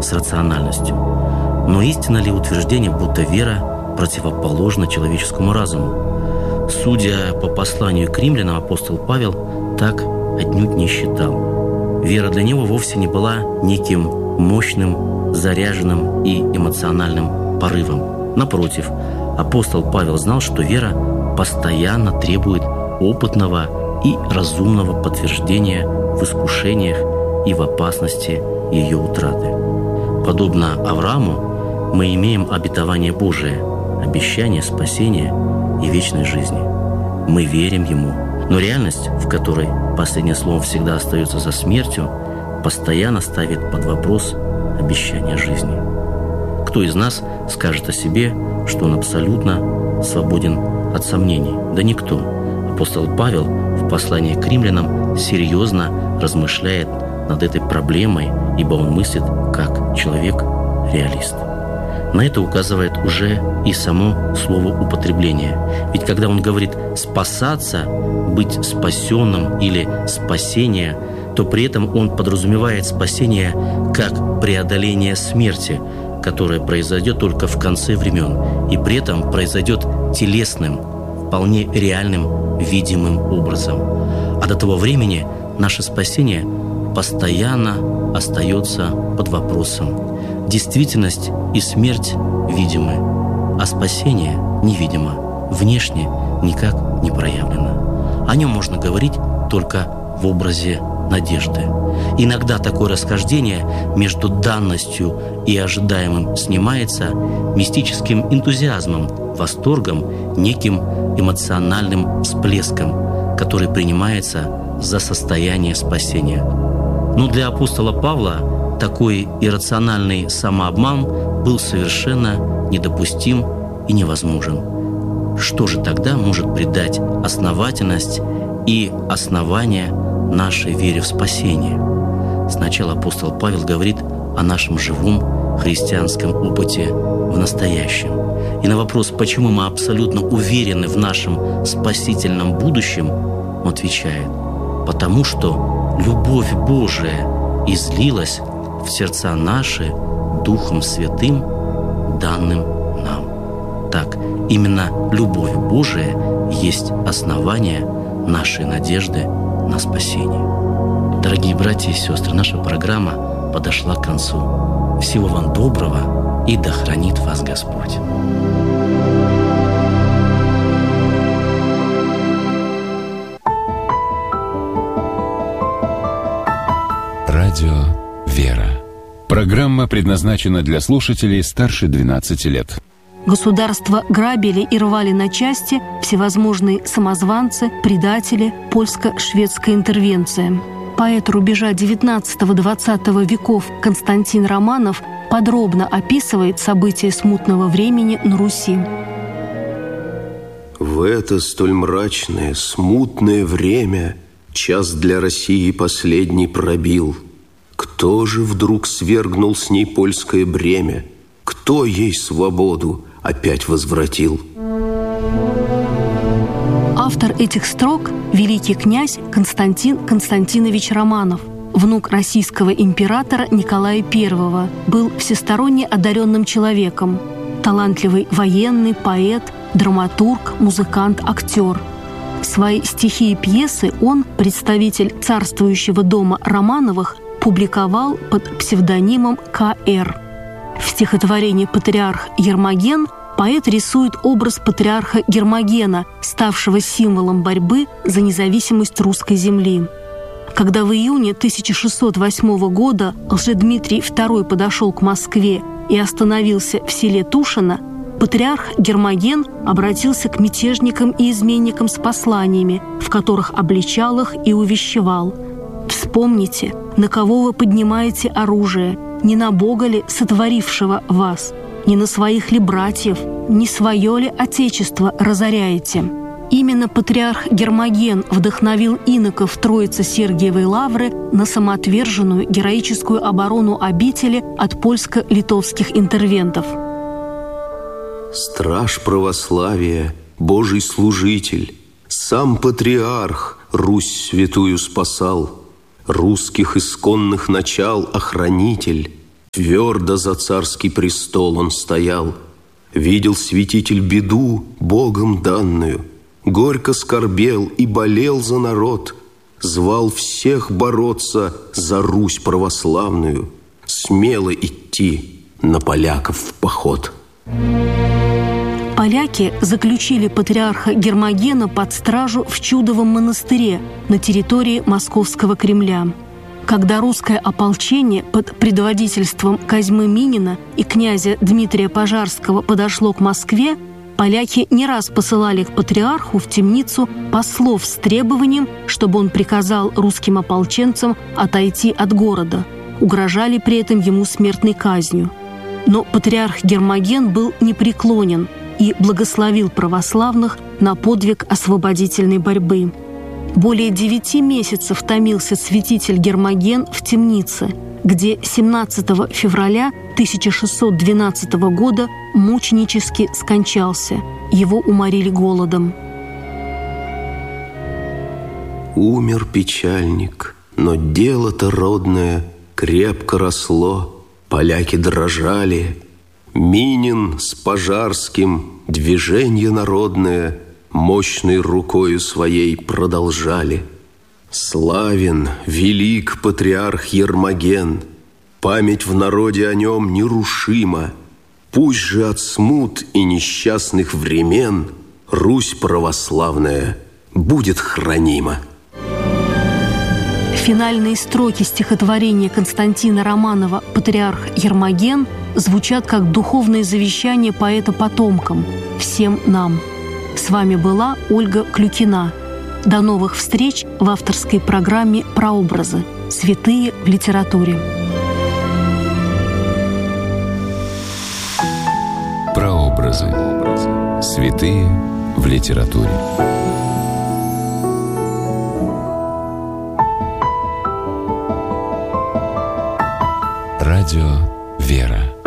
с рациональностью. Но истинно ли утверждение, будто вера противоположна человеческому разуму? Судя по посланию к римлянам, апостол Павел так отнюдь не считал. Вера для него вовсе не была неким мощным, заряженным и эмоциональным порывом. Напротив, апостол Павел знал, что вера постоянно требует опытного и разумного подтверждения в искушениях и в опасности ее утраты. Подобно Аврааму, мы имеем обетование Божие, обещание спасения и вечной жизни. Мы верим Ему, но реальность, в которой последнее слово всегда остается за смертью, постоянно ставит под вопрос обещание жизни. Кто из нас скажет о себе, что он абсолютно свободен от сомнений? Да никто. Апостол Павел в послании к римлянам серьезно размышляет над этой проблемой, ибо он мыслит как человек-реалист. На это указывает уже и само слово употребления. Ведь когда он говорит «спасаться», «быть спасенным» или «спасение», то при этом он подразумевает спасение как преодоление смерти, которое произойдет только в конце времен, и при этом произойдет телесным, вполне реальным, видимым образом. А до того времени наше спасение постоянно остается под вопросом. Действительность и смерть видимы, а спасение невидимо, внешне никак не проявлено. О нем можно говорить только в образе надежды. Иногда такое расхождение между данностью и ожидаемым снимается мистическим энтузиазмом, восторгом, неким эмоциональным всплеском, который принимается за состояние спасения. Но для апостола Павла такой иррациональный самообман был совершенно недопустим и невозможен. Что же тогда может придать основательность и основание нашей вере в спасение? Сначала апостол Павел говорит о нашем живом христианском опыте в настоящем. И на вопрос, почему мы абсолютно уверены в нашем спасительном будущем, он отвечает: потому что любовь Божия излилась в сердца наши Духом Святым, данным нам. Так, именно любовь Божия есть основание нашей надежды на спасение. Дорогие братья и сестры, наша программа подошла к концу. Всего вам доброго, и да хранит вас Господь. Радио «Вера». Программа предназначена для слушателей старше 12 лет. Государство грабили и рвали на части всевозможные самозванцы, предатели, польско-шведская интервенция. Поэт рубежа XIX-XX веков Константин Романов подробно описывает события смутного времени на Руси. В это столь мрачное, смутное время час для России последний пробил. Кто же вдруг свергнул с ней польское бремя? Кто ей свободу опять возвратил? Автор этих строк – великий князь Константин Константинович Романов, внук российского императора Николая I, был всесторонне одаренным человеком, талантливый военный, поэт, драматург, музыкант, актер. Свои стихи и пьесы он, представитель царствующего дома Романовых, публиковал под псевдонимом К.Р. В стихотворении «Патриарх Гермоген» поэт рисует образ патриарха Гермогена, ставшего символом борьбы за независимость русской земли. Когда в июне 1608 года Лжедмитрий II подошел к Москве и остановился в селе Тушино, патриарх Гермоген обратился к мятежникам и изменникам с посланиями, в которых обличал их и увещевал: «Вспомните, на кого вы поднимаете оружие, не на Бога ли, сотворившего вас, не на своих ли братьев, не свое ли отечество разоряете?» Именно патриарх Гермоген вдохновил иноков Троице-Сергиевой лавры на самоотверженную героическую оборону обители от польско-литовских интервентов. Страж православия, Божий служитель, сам патриарх Русь святую спасал, русских исконных начал охранитель, Твердо за царский престол он стоял. Видел святитель беду, Богом данную. Горько скорбел и болел за народ. Звал всех бороться за Русь православную, смело идти на поляков в поход. Поляки заключили патриарха Гермогена под стражу в Чудовом монастыре на территории Московского Кремля. Когда русское ополчение под предводительством Козьмы Минина и князя Дмитрия Пожарского подошло к Москве, поляки не раз посылали к патриарху в темницу послов с требованием, чтобы он приказал русским ополченцам отойти от города. Угрожали при этом ему смертной казнью. Но патриарх Гермоген был непреклонен и благословил православных на подвиг освободительной борьбы. Более 9 месяцев томился святитель Гермоген в темнице, где 17 февраля 1612 года мученически скончался. Его уморили голодом. Умер печальник, но дело-то родное крепко росло, поляки дрожали. Минин с Пожарским движение народное мощной рукою своей продолжали. Славен, велик патриарх Ермоген, память в народе о нем нерушима. Пусть же от смут и несчастных времен Русь православная будет хранима. Финальные строки стихотворения Константина Романова «Патриарх Ермоген» звучат как духовное завещание поэта потомкам, всем нам. С вами была Ольга Клюкина. До новых встреч в авторской программе «Прообразы. Святые в литературе». Прообразы. Святые в литературе. Радио «Вера».